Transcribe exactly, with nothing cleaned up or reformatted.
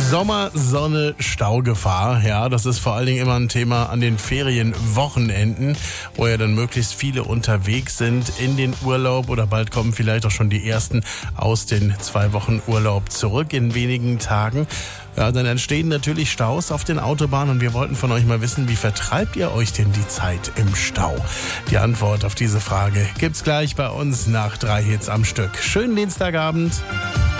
Sommer, Sonne, Staugefahr. Ja, das ist vor allen Dingen immer ein Thema an den Ferienwochenenden, wo ja dann möglichst viele unterwegs sind in den Urlaub oder bald kommen vielleicht auch schon die ersten aus den zwei Wochen Urlaub zurück in wenigen Tagen. Ja, dann entstehen natürlich Staus auf den Autobahnen und wir wollten von euch mal wissen, wie vertreibt ihr euch denn die Zeit im Stau? Die Antwort auf diese Frage gibt's gleich bei uns nach drei Hits am Stück. Schönen Dienstagabend.